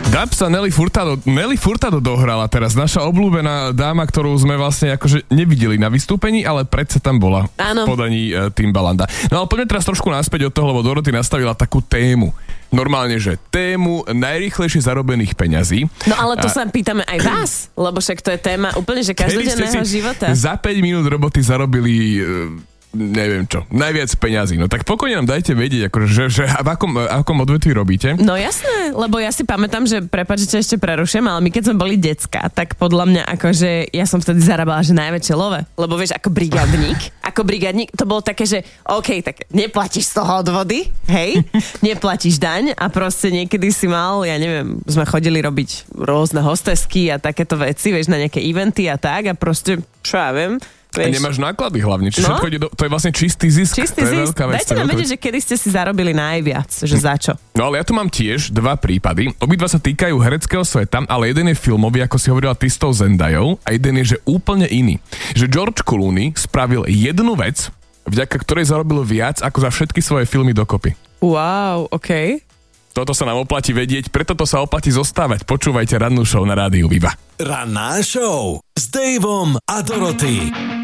Dubs a Nelly Furtado dohrala teraz. Naša obľúbená dáma, ktorú sme vlastne akože nevideli na vystúpení, ale predsa tam bola. Áno. V podaní Timbalanda. No ale poďme teraz trošku naspäť od toho, lebo Dorothy nastavila takú tému. Normálne, že tému najrýchlejšie zarobených peňazí. No ale to sa pýtame aj vás, lebo však to je téma úplne, že každodenného života. Za 5 minút roboty zarobili neviem čo, najviac peňazí. No tak pokojne nám dajte vedieť, akože, že v akom odvetví robíte. No jasné, lebo ja si pamätám, že prepáč, že ešte preruším, ale my keď sme boli decka, tak podľa mňa akože ja som vtedy zarábala, že najväčšie love. Lebo vieš, ako brigadník, to bolo také, že OK, tak neplatíš z toho odvody, hej, neplatíš daň a proste niekedy si mal, ja neviem, sme chodili robiť rôzne hostesky a takéto veci, vieš, na nejaké eventy a tak a proste, čo ja viem. A nemáš náklady hlavne, čiže všetko ide to je vlastne čistý zisk. Čistý zisk. Dajte nám vedieť, že kedy ste si zarobili najviac, že za čo. No ale ja tu mám tiež dva prípady. Obidva sa týkajú hereckého sveta, ale jeden je filmový, ako si hovorila ty s tou Zendajou, a jeden je, že úplne iný. Že George Clooney spravil jednu vec, vďaka ktorej zarobil viac ako za všetky svoje filmy dokopy. Wow, OK. Toto sa nám oplatí vedieť, preto to sa oplatí zostávať. Počúvajte rannú show na rádiu Viva. Ranná show s Daveom a Dorothy.